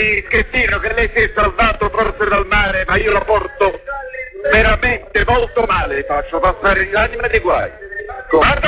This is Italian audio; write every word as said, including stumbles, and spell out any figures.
guardi Schettino che lei si è salvato forse dal mare, ma io lo porto veramente molto male, faccio passare l'anima dei guai. Guarda